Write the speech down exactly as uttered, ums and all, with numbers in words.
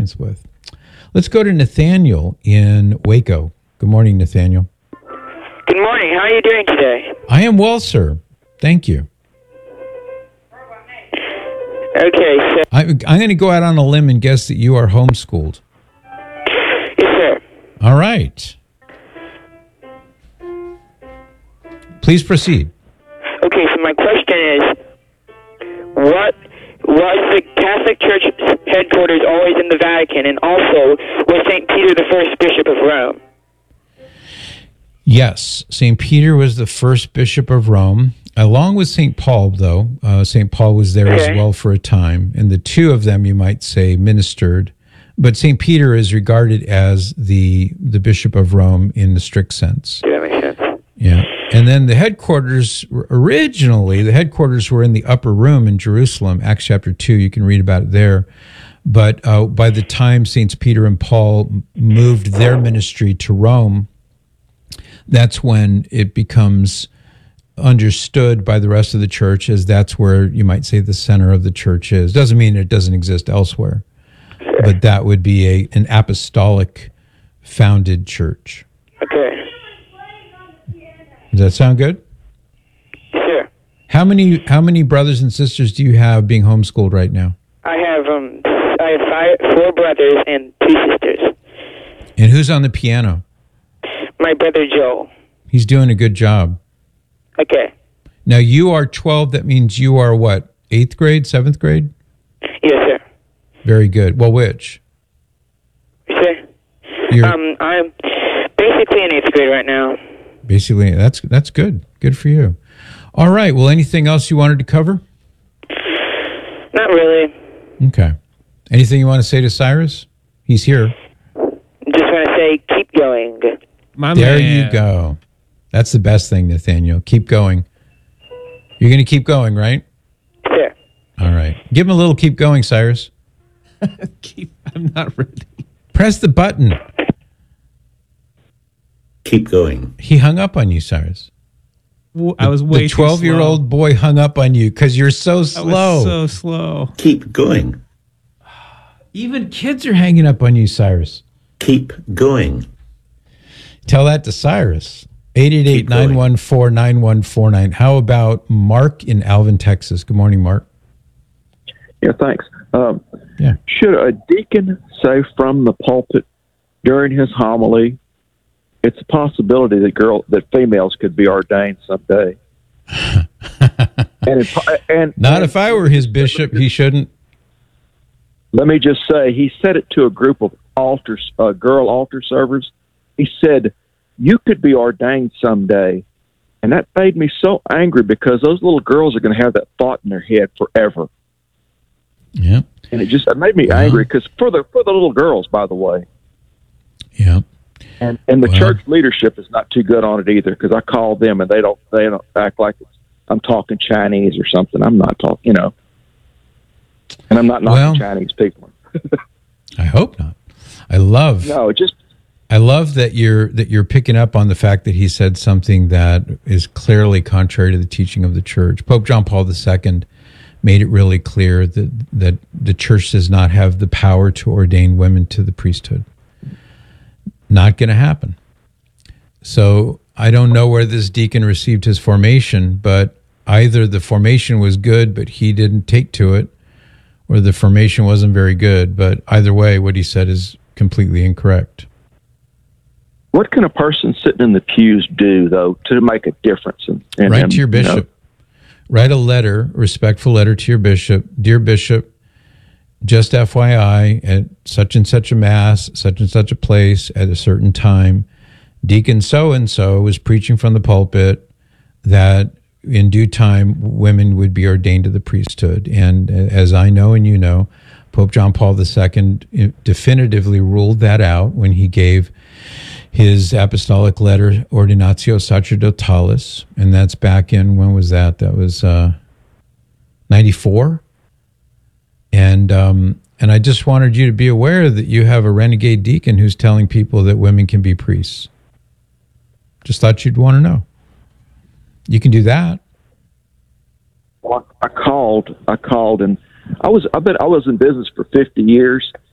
experience with. Let's go to Nathaniel in Waco. Good morning, Nathaniel. Good morning. How are you doing today? I am well, sir. Thank you. Okay, so... I, I'm going to go out on a limb and guess that you are homeschooled. Yes, sir. All right. Please proceed. Okay, so my question is, what was the Catholic Church headquarters always in the Vatican, and also was Saint Peter the first bishop of Rome? Yes, Saint Peter was the first bishop of Rome, along with Saint Paul, though. Uh, Saint Paul was there okay. as well for a time, and the two of them, you might say, ministered. But Saint Peter is regarded as the the bishop of Rome in the strict sense. Yeah, that makes sense. Yeah. And then the headquarters, originally, the headquarters were in the upper room in Jerusalem, Acts chapter two. You can read about it there. But uh, by the time Saints Peter and Paul moved their ministry to Rome, that's when it becomes understood by the rest of the church as that's where you might say the center of the church is. Doesn't mean it doesn't exist elsewhere, but that would be a an apostolic founded church. Okay. Does that sound good? Sure. How many how many brothers and sisters do you have being homeschooled right now? I have um I have five, four brothers and two sisters. And who's on the piano? My brother Joel. He's doing a good job. Okay. Now you are twelve. That means you are what? Eighth grade, seventh grade? Yes, sir. Very good. Well, which? Sir. You're, um, I'm basically in eighth grade right now. Basically, that's that's good. Good for you. All right. Well, anything else you wanted to cover? Not really. Okay. Anything you want to say to Cyrus? He's here. Just want to say, keep going. My there man. You go. That's the best thing, Nathaniel. Keep going. You're going to keep going, right? Sure. All right. Give him a little keep going, Cyrus. keep. I'm not ready. Press the button. Keep going. He hung up on you, Cyrus. Well, I was way The twelve-year-old boy hung up on you because you're so slow. I was so slow. Keep going. Even kids are hanging up on you, Cyrus. Keep going. Tell that to Cyrus. eight eight eight, nine one four, nine one four nine. How about Mark in Alvin, Texas? Good morning, Mark. Yeah, thanks. Um, yeah. Should a deacon say from the pulpit during his homily, it's a possibility that girl that females could be ordained someday? and, it, and Not and, if I were his bishop, he shouldn't. Let me just say, he said it to a group of altar, uh, girl altar servers. He said, you could be ordained someday. And that made me so angry because those little girls are going to have that thought in their head forever. Yeah. And it just it made me well, angry because for the, for the little girls, by the way. Yeah. And and the well, church leadership is not too good on it either because I call them and they don't they don't act like it's, I'm talking Chinese or something. I'm not talking, you know. And I'm not knocking well, Chinese people. I hope not. I love no, just I love that you're that you're picking up on the fact that he said something that is clearly contrary to the teaching of the church. Pope John Paul the Second made it really clear that that the church does not have the power to ordain women to the priesthood. Not going to happen. So I don't know where this deacon received his formation, but either the formation was good, but he didn't take to it, or the formation wasn't very good. But either way, what he said is completely incorrect. What can a person sitting in the pews do, though, to make a difference? In, in Write him, to your bishop. You know? Write a letter, respectful letter to your bishop. Dear Bishop, just F Y I, at such and such a mass, such and such a place, at a certain time, Deacon so-and-so was preaching from the pulpit that in due time women would be ordained to the priesthood. And as I know and you know, Pope John Paul the Second definitively ruled that out when he gave his apostolic letter, Ordinatio Sacerdotalis, and that's back in, when was that? That was uh, ninety-four? And um, and I just wanted you to be aware that you have a renegade deacon who's telling people that women can be priests. Just thought you'd want to know. You can do that. Well, I called. I called, and I was. I bet I was in business for fifty years,